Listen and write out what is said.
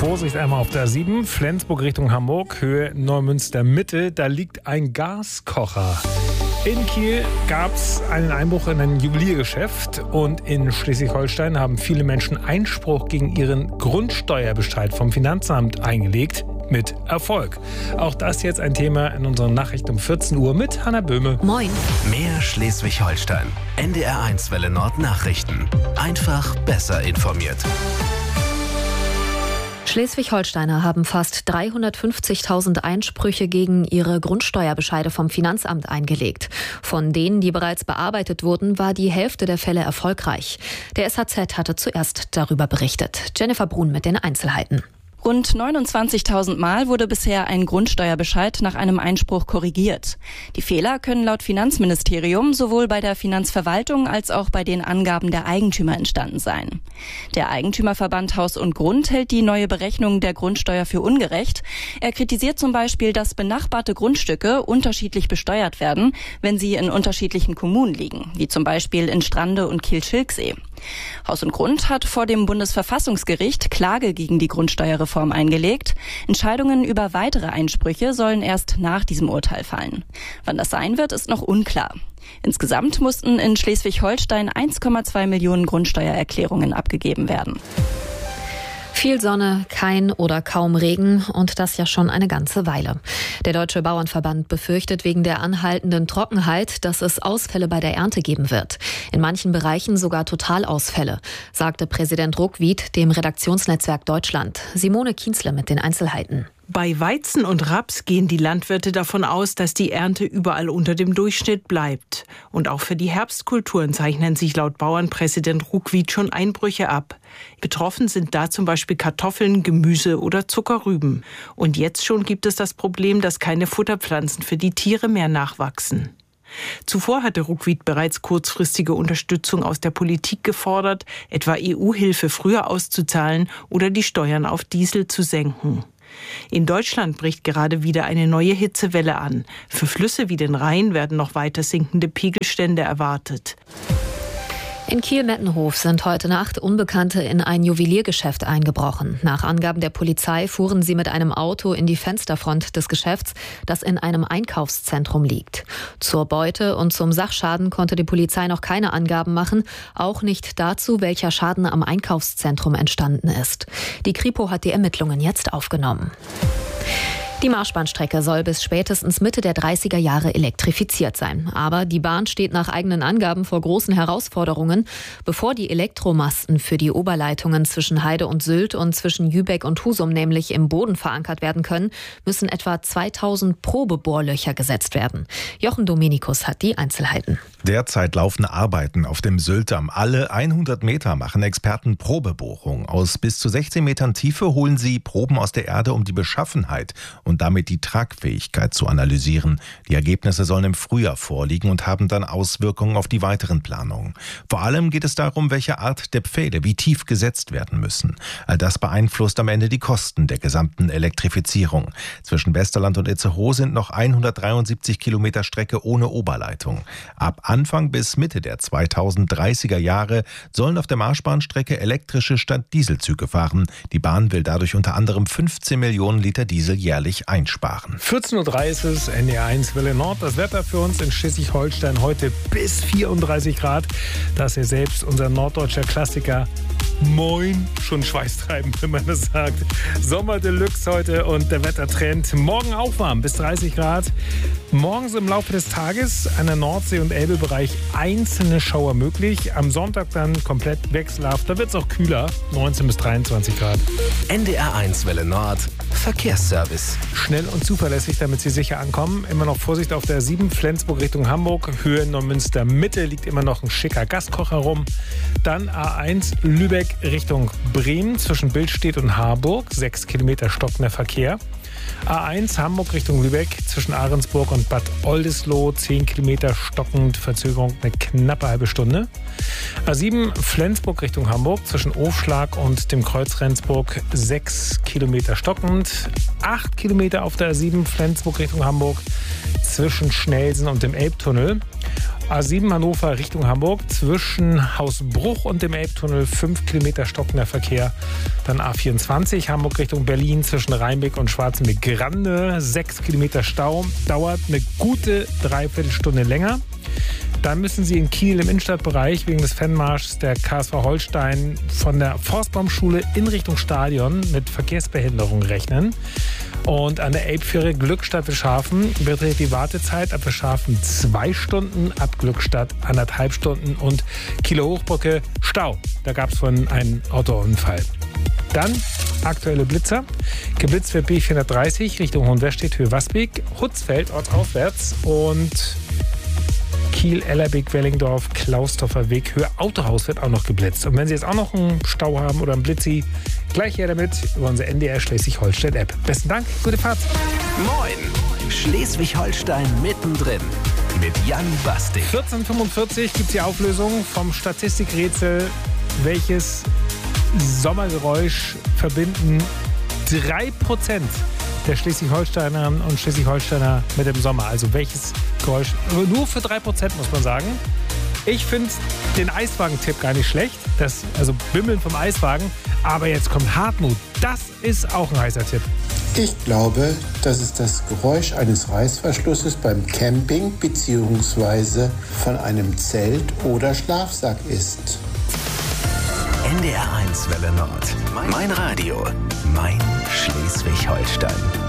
Vorsicht einmal auf der A7, Flensburg Richtung Hamburg, Höhe Neumünster Mitte. Da liegt ein Gaskocher. In Kiel gab es einen Einbruch in ein Juweliergeschäft und in Schleswig-Holstein haben viele Menschen Einspruch gegen ihren Grundsteuerbescheid vom Finanzamt eingelegt. Mit Erfolg. Auch das jetzt ein Thema in unseren Nachrichten um 14 Uhr mit Hanna Böhme. Moin. Mehr Schleswig-Holstein. NDR1 Welle Nord Nachrichten. Einfach besser informiert. Schleswig-Holsteiner haben fast 350.000 Einsprüche gegen ihre Grundsteuerbescheide vom Finanzamt eingelegt. Von denen, die bereits bearbeitet wurden, war die Hälfte der Fälle erfolgreich. Der SHZ hatte zuerst darüber berichtet. Jennifer Brun mit den Einzelheiten. Rund 29.000 Mal wurde bisher ein Grundsteuerbescheid nach einem Einspruch korrigiert. Die Fehler können laut Finanzministerium sowohl bei der Finanzverwaltung als auch bei den Angaben der Eigentümer entstanden sein. Der Eigentümerverband Haus und Grund hält die neue Berechnung der Grundsteuer für ungerecht. Er kritisiert zum Beispiel, dass benachbarte Grundstücke unterschiedlich besteuert werden, wenn sie in unterschiedlichen Kommunen liegen, wie zum Beispiel in Strande und Kiel-Schilksee. Haus und Grund hat vor dem Bundesverfassungsgericht Klage gegen die Grundsteuerreform eingelegt. Entscheidungen über weitere Einsprüche sollen erst nach diesem Urteil fallen. Wann das sein wird, ist noch unklar. Insgesamt mussten in Schleswig-Holstein 1,2 Millionen Grundsteuererklärungen abgegeben werden. Viel Sonne, kein oder kaum Regen und das ja schon eine ganze Weile. Der Deutsche Bauernverband befürchtet wegen der anhaltenden Trockenheit, dass es Ausfälle bei der Ernte geben wird. In manchen Bereichen sogar Totalausfälle, sagte Präsident Ruckwied dem Redaktionsnetzwerk Deutschland. Simone Kienzle mit den Einzelheiten. Bei Weizen und Raps gehen die Landwirte davon aus, dass die Ernte überall unter dem Durchschnitt bleibt. Und auch für die Herbstkulturen zeichnen sich laut Bauernpräsident Ruckwied schon Einbrüche ab. Betroffen sind da zum Beispiel Kartoffeln, Gemüse oder Zuckerrüben. Und jetzt schon gibt es das Problem, dass keine Futterpflanzen für die Tiere mehr nachwachsen. Zuvor hatte Ruckwied bereits kurzfristige Unterstützung aus der Politik gefordert, etwa EU-Hilfe früher auszuzahlen oder die Steuern auf Diesel zu senken. In Deutschland bricht gerade wieder eine neue Hitzewelle an. Für Flüsse wie den Rhein werden noch weiter sinkende Pegelstände erwartet. In Kiel-Mettenhof sind heute Nacht Unbekannte in ein Juweliergeschäft eingebrochen. Nach Angaben der Polizei fuhren sie mit einem Auto in die Fensterfront des Geschäfts, das in einem Einkaufszentrum liegt. Zur Beute und zum Sachschaden konnte die Polizei noch keine Angaben machen, auch nicht dazu, welcher Schaden am Einkaufszentrum entstanden ist. Die Kripo hat die Ermittlungen jetzt aufgenommen. Die Marschbahnstrecke soll bis spätestens Mitte der 30er Jahre elektrifiziert sein. Aber die Bahn steht nach eigenen Angaben vor großen Herausforderungen. Bevor die Elektromasten für die Oberleitungen zwischen Heide und Sylt und zwischen Jübeck und Husum nämlich im Boden verankert werden können, müssen etwa 2000 Probebohrlöcher gesetzt werden. Jochen Dominikus hat die Einzelheiten. Derzeit laufen Arbeiten auf dem Syltdamm. Alle 100 Meter machen Experten Probebohrungen. Aus bis zu 16 Metern Tiefe holen sie Proben aus der Erde, um die Beschaffenheit und damit die Tragfähigkeit zu analysieren. Die Ergebnisse sollen im Frühjahr vorliegen und haben dann Auswirkungen auf die weiteren Planungen. Vor allem geht es darum, welche Art der Pfähle wie tief gesetzt werden müssen. All das beeinflusst am Ende die Kosten der gesamten Elektrifizierung. Zwischen Westerland und Itzehoe sind noch 173 Kilometer Strecke ohne Oberleitung. Ab Anfang bis Mitte der 2030er Jahre sollen auf der Marschbahnstrecke elektrische statt Dieselzüge fahren. Die Bahn will dadurch unter anderem 15 Millionen Liter Diesel jährlich einsparen. 14.30 Uhr ist es, NDR1 Welle Nord. Das Wetter für uns in Schleswig-Holstein heute bis 34 Grad. Das ist selbst unser norddeutscher Klassiker Moin, schon schweißtreibend, wenn man das sagt. Sommer Deluxe heute und der Wettertrend. Morgen auch warm, bis 30 Grad. Morgens im Laufe des Tages an der Nordsee- und Elbebereich einzelne Schauer möglich. Am Sonntag dann komplett wechselhaft. Da wird es auch kühler, 19 bis 23 Grad. NDR1 Welle Nord, Verkehrsservice. Schnell und zuverlässig, damit Sie sicher ankommen. Immer noch Vorsicht auf der 7, Flensburg Richtung Hamburg. Höhe Neumünster Mitte liegt immer noch ein schicker Gaskocher rum. Dann A1 Lübeck Richtung Bremen zwischen Billstedt und Harburg. 6 Kilometer stockender Verkehr. A1 Hamburg Richtung Lübeck zwischen Ahrensburg und Bad Oldesloe 10 Kilometer stockend, Verzögerung eine knappe halbe Stunde. A7 Flensburg Richtung Hamburg zwischen Ofschlag und dem Kreuz Rendsburg 6 Kilometer stockend. 8 Kilometer auf der A7 Flensburg Richtung Hamburg zwischen Schnelsen und dem Elbtunnel. A7 Hannover Richtung Hamburg, zwischen Hausbruch und dem Elbtunnel 5 Kilometer stockender Verkehr. Dann A24 Hamburg Richtung Berlin, zwischen Rheinbeck und Schwarzenbeck-Grande, 6 Kilometer Stau, dauert eine gute Dreiviertelstunde länger. Dann müssen Sie in Kiel im Innenstadtbereich wegen des Fanmarschs der KSV Holstein von der Forstbaumschule in Richtung Stadion mit Verkehrsbehinderung rechnen. Und an der Elbfähre Glückstadt-Wilschafen beträgt die Wartezeit ab Wilschafen 2 Stunden, ab Glückstadt 1,5 Stunden und Kieler Hochbrücke Stau. Da gab es vorhin einen Autounfall. Dann aktuelle Blitzer. Geblitzt wird B430 Richtung Hohenwestedt, Höhe Wasbeek, Hutzfeld ortsauswärts und Kiel, Ellerbeek, Wellingdorf, Klausdorfer Weg, Höhe Autohaus wird auch noch geblitzt. Und wenn Sie jetzt auch noch einen Stau haben oder einen Blitzi, gleich her damit über unsere NDR Schleswig-Holstein-App. Besten Dank, gute Fahrt. Moin, Schleswig-Holstein mittendrin mit Jan Bastik. 14:45 gibt es die Auflösung vom Statistikrätsel. Welches Sommergeräusch verbinden 3% der Schleswig-Holsteinerinnen und Schleswig-Holsteiner mit dem Sommer? Also welches Geräusch? Nur für 3% muss man sagen. Ich finde den Eiswagen-Tipp gar nicht schlecht. Also Bimmeln vom Eiswagen. Aber jetzt kommt Hartmut. Das ist auch ein heißer Tipp. Ich glaube, dass es das Geräusch eines Reißverschlusses beim Camping bzw. von einem Zelt oder Schlafsack ist. NDR 1 Welle Nord. Mein Radio. Mein Schleswig-Holstein.